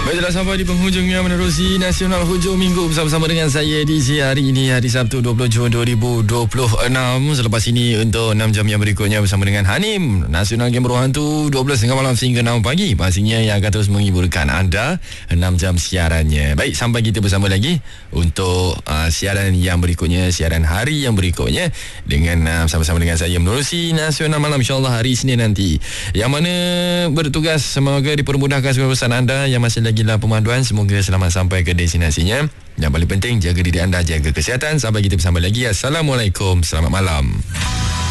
Baiklah, sampai di penghujungnya menerusi Nasional Hujung Minggu bersama-sama dengan saya di hari ini, hari Sabtu 20 Jun 2026. Selepas ini untuk 6 jam yang berikutnya bersama dengan Hanim, Nasional Game Berhantu 12.30 malam sehingga 6 pagi. Pastinya yang akan terus menghiburkan anda 6 jam siarannya. Baik, sampai kita bersama lagi untuk siaran yang berikutnya, siaran hari yang berikutnya dengan bersama-sama dengan saya menerusi Nasional Malam, insyaAllah hari Isnin nanti. Yang mana bertugas, semoga dipermudahkan semua pesan anda yang masih lagi dalam pemanduan, semoga selamat sampai ke destinasinya. Yang paling penting, jaga diri anda, jaga kesihatan. Sampai kita bersama lagi. Assalamualaikum, selamat malam.